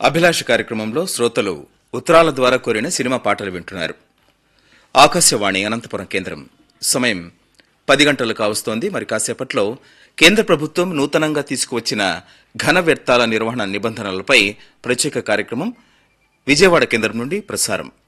అభిలాష కార్యక్రమంలో శ్రోతలు ఉత్తరాల ద్వారా కోరిన సినిమా పాటలు వింటున్నారు. ఆకాశవాణి అనంతపురం కేంద్రం. సమయం 10 గంటలు కావస్తోంది. మరి కాసేపట్లో కేంద్ర ప్రభుత్వం నూతనంగా తీసుకువచ్చిన ఘన వ్యర్థాల నిర్వహణ నిబంధనలపై ప్రత్యేక కార్యక్రమం విజయవాడ కేంద్రం నుండి ప్రసారం.